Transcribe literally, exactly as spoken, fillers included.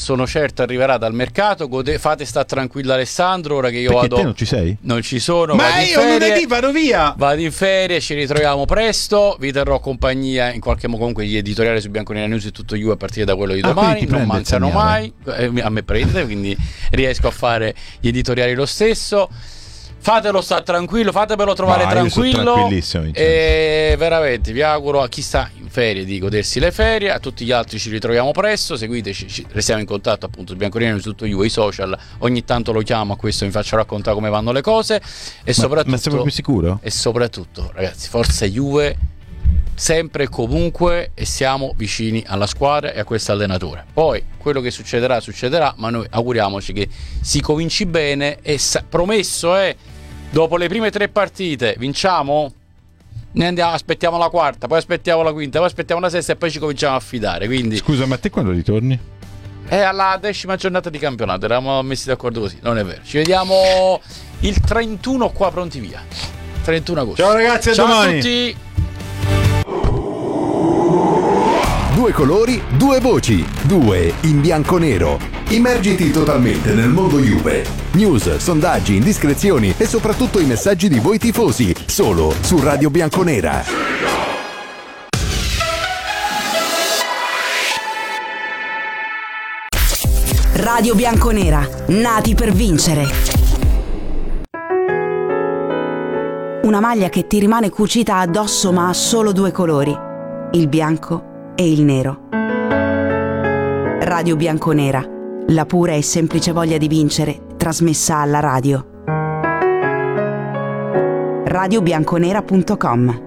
sono certo arriverà dal mercato. Gode- fate sta tranquillo Alessandro, ora che io Perché vado. te non ci sei? Non ci sono. Ma io lunedì vado via. Vado in ferie, ci ritroviamo presto. Vi terrò compagnia in qualche modo. Comunque gli editoriali su Bianconera News e tutto Juve a partire da quello di Ah, domani quindi ti non prende il mancano mai. segnale. Eh, a me prende, quindi riesco a fare gli editoriali lo stesso. Fatelo sta tranquillo, fatevelo trovare No, io sono tranquillo. tranquillissimo, Vincenzo. E veramente vi auguro a chi sta in ferie di godersi le ferie, a tutti gli altri ci ritroviamo presto. Seguiteci, ci, restiamo in contatto appunto su Bianconera News, tutto Juve, i social. Ogni tanto lo chiamo a questo, mi faccio raccontare come vanno le cose. E Ma, soprattutto, ma sei proprio sicuro? e soprattutto, ragazzi, forza Juve sempre e comunque, e siamo vicini alla squadra e a questo allenatore. Poi quello che succederà succederà, ma noi auguriamoci che si cominci bene. E sa- promesso è, dopo le prime tre partite vinciamo, ne andiamo, aspettiamo la quarta, poi aspettiamo la quinta, poi aspettiamo la sesta e poi ci cominciamo a fidare. Quindi Scusa, ma te quando ritorni? è alla decima giornata di campionato, eravamo messi d'accordo così, non è vero. Ci vediamo il trentuno qua pronti via, trentuno agosto. Ciao ragazzi, a Ciao domani. a tutti. Due colori, due voci, due in bianco-nero. Immergiti totalmente nel mondo Juve. News, sondaggi, indiscrezioni e soprattutto i messaggi di voi tifosi, solo su Radio Bianconera. Radio Bianconera, nati per vincere. Una maglia che ti rimane cucita addosso ma ha solo due colori, il bianco e il nero. Radio Bianconera, la pura e semplice voglia di vincere trasmessa alla radio. radio bianconera punto com